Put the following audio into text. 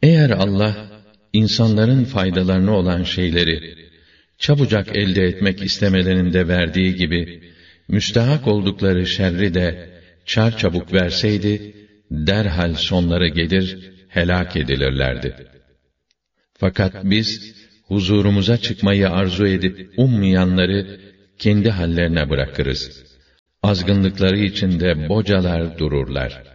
Eğer Allah, insanların faydalarına olan şeyleri, çabucak elde etmek istemelerinde verdiği gibi, müstahak oldukları şerri de, çarçabuk verseydi, derhal sonları gelir, helak edilirlerdi. Fakat biz, huzurumuza çıkmayı arzu edip ummayanları, kendi hallerine bırakırız. Azgınlıkları içinde bocalar dururlar.